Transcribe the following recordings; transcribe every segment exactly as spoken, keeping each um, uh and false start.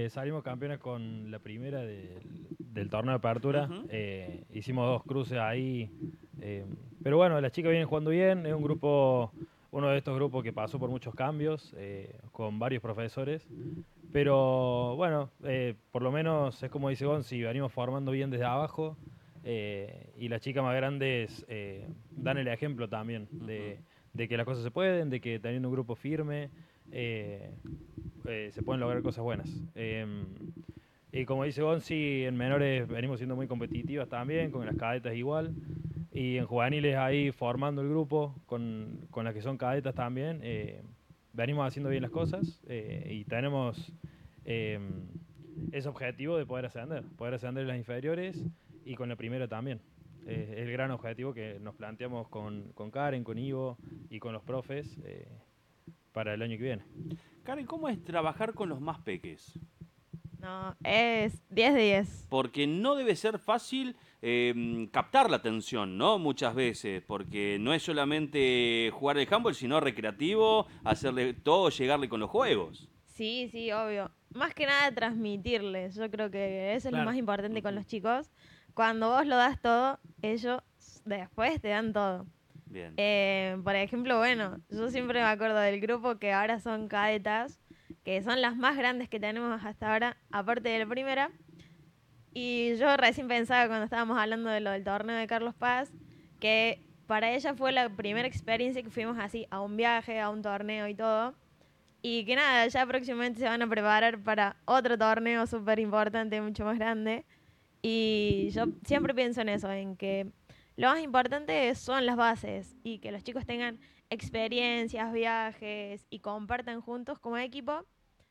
eh, salimos campeones con la primera del, del torneo de apertura. Uh-huh. eh, hicimos dos cruces ahí. Eh, pero bueno, las chicas vienen jugando bien. Es un grupo, uno de estos grupos que pasó por muchos cambios, eh, con varios profesores. Pero bueno, eh, por lo menos es como dice Gonzi, venimos formando bien desde abajo. Eh, y las chicas más grandes eh, dan el ejemplo también de, de que las cosas se pueden, de que teniendo un grupo firme eh, eh, se pueden lograr cosas buenas. Eh, y como dice Gonzi, en menores venimos siendo muy competitivas también, con las cadetas igual. Y en juveniles ahí formando el grupo con, con las que son cadetas también. Eh, venimos haciendo bien las cosas eh, y tenemos eh, ese objetivo de poder ascender, poder ascender en las inferiores y con la primera también. Eh, es el gran objetivo que nos planteamos con, con Karen, con Ivo y con los profes eh, para el año que viene. Karen, ¿cómo es trabajar con los más peques? No, es diez de diez. Porque no debe ser fácil eh, captar la atención, ¿no? Muchas veces, porque no es solamente jugar el handball, sino recreativo, hacerle todo, llegarle con los juegos. Sí, sí, obvio. Más que nada transmitirles. Yo creo que eso es claro. Lo más importante uh-huh. Con los chicos. Cuando vos lo das todo, ellos después te dan todo. Bien. Eh, por ejemplo, bueno, yo siempre me acuerdo del grupo que ahora son cadetas, que son las más grandes que tenemos hasta ahora, aparte de la primera. Y yo recién pensaba cuando estábamos hablando de lo del torneo de Carlos Paz, que para ella fue la primera experiencia que fuimos así, a un viaje, a un torneo y todo. Y que nada, ya próximamente se van a preparar para otro torneo súper importante, mucho más grande. Y yo siempre pienso en eso, en que lo más importante son las bases y que los chicos tengan experiencias, viajes y compartan juntos como equipo.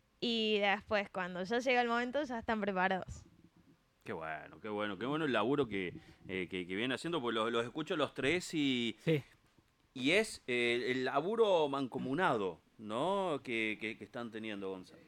Y después, cuando ya llega el momento, ya están preparados. Qué bueno, qué bueno, qué bueno el laburo que, eh, que, que vienen haciendo, porque los, los escucho los tres y, sí. y es eh, el laburo mancomunado, ¿no? Que, que, que están teniendo, Gonzalo.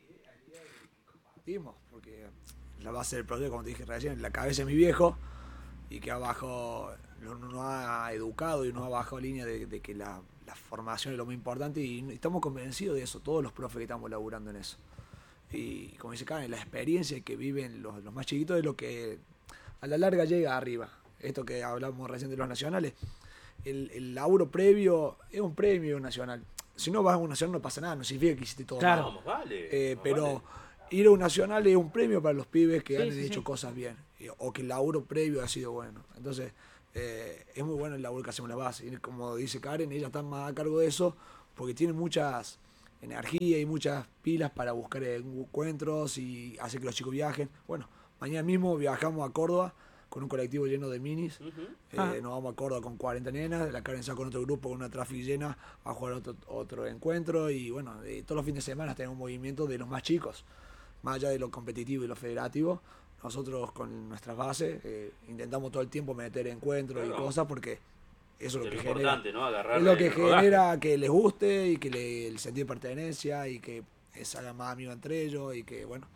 Compartimos, porque la base del proyecto, como te dije recién, la cabeza es mi viejo y que abajo nos no ha educado y nos ha bajado línea de, de que la, la formación es lo más importante y estamos convencidos de eso, todos los profes que estamos laburando en eso. Y como dice Karen, la experiencia que viven los, los más chiquitos es lo que a la larga llega arriba. Esto que hablamos recién de los nacionales, el, el laburo previo es un premio nacional. Si no vas a un nacional no pasa nada, no significa que hiciste todo claro, mal. Vamos, vale, eh, vamos, pero vale. Ir a un nacional es un premio para los pibes que sí, han sí, hecho sí. cosas bien o que el laburo previo ha sido bueno. Entonces eh, es muy bueno el laburo que hacemos en la base. Y como dice Karen, ella está más a cargo de eso porque tiene muchas energía y muchas pilas para buscar encuentros y hacer que los chicos viajen. Bueno, mañana mismo viajamos a Córdoba con un colectivo lleno de minis. Uh-huh. eh, ah. Nos vamos a Córdoba con cuarenta nenas, la Karen sale con otro grupo con una traffic llena a jugar otro, otro encuentro y bueno, eh, todos los fines de semana tenemos un movimiento de los más chicos, más allá de lo competitivo y lo federativo. Nosotros con nuestras bases eh, intentamos todo el tiempo meter encuentros claro. y cosas porque eso es lo que genera, ¿no? es lo que genera que les guste y que le, el sentido de pertenencia y que se hagan más amigos entre ellos y que, bueno,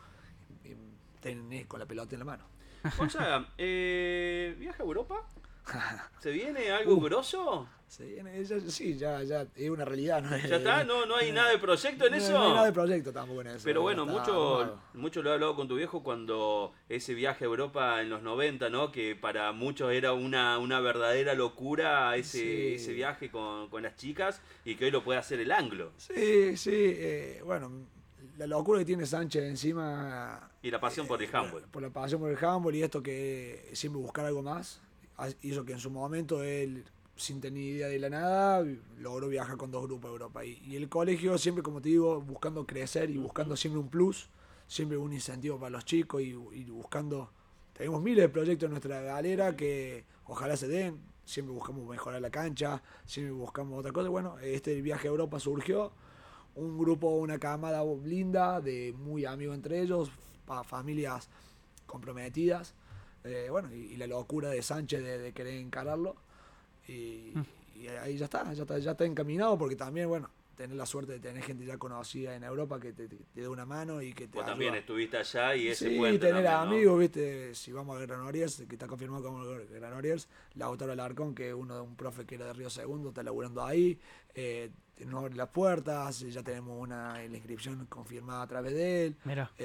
estén con la pelota en la mano. Gonzaga, eh, ¿viaja a Europa? ¿Se viene algo uh, grosso? Se viene, ya, sí, ya, ya es una realidad. ¿No? ¿Ya está? ¿No, no hay nada de proyecto en no, eso? No hay nada de proyecto tampoco en eso. Pero bueno, mucho, mucho lo he hablado con tu viejo cuando ese viaje a Europa en los noventa, ¿no? Que para muchos era una, una verdadera locura ese, sí. ese viaje con, con las chicas y que hoy lo puede hacer el Anglo. Sí, sí, eh, bueno, la locura que tiene Sánchez encima... Y la pasión eh, por el handball. Por, por la pasión por el handball y esto que siempre buscar algo más. Hizo que en su momento él, sin tener idea de la nada, logró viajar con dos grupos a Europa. Y, y el colegio siempre, como te digo, buscando crecer y buscando siempre un plus, siempre un incentivo para los chicos y, y buscando... Tenemos miles de proyectos en nuestra galera que ojalá se den. Siempre buscamos mejorar la cancha, siempre buscamos otra cosa. Bueno, este viaje a Europa surgió. Un grupo, una camada linda, de muy amigos entre ellos, para familias comprometidas. Eh, bueno, y, y la locura de Sánchez de, de querer encararlo. Y, y ahí ya está, ya está, ya está encaminado, porque también, bueno, tener la suerte de tener gente ya conocida en Europa que te, te, te dé una mano y que te Vos ayuda. También estuviste allá y ese sí, puente tener también, amigos, ¿no? viste, si vamos a Granollers, que está confirmado como Granollers, Lautaro Alarcón, que es uno de un profe que era de Río Segundo, está laburando ahí, eh, nos abre las puertas, ya tenemos una la inscripción confirmada a través de él. Mira.